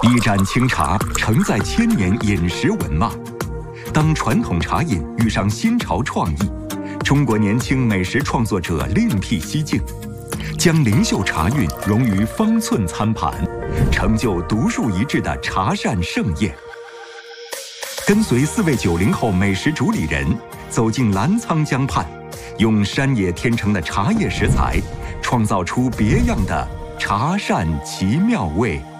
一盏清茶承载千年饮食文貌。当传统茶饮遇上新潮创意，中国年轻美食创作者另辟蹊径，将灵秀茶韵融于方寸餐盘，成就独树一帜的茶膳盛宴。跟随4位90后美食主理人走进澜沧江畔，用山野天成的茶叶食材，创造出别样的茶膳奇妙味。